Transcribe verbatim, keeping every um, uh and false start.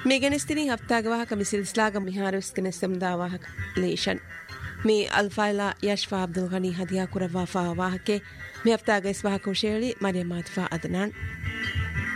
මේ ගෙනස්තිනි හෆ්තාග වාහක මිසිල් ස්ලාග මිහාරුස් කෙනෙස්සම්දා වාහක ලේෂන් මේ අල්ෆයිලා යෂ්ෆා අබ්දුල් ගනි හදියා කුරවා ෆා වාහකේ මේ හෆ්තාග ඉස් වාහක උෂේලි මරියම් මාත්ෆා අදනාන්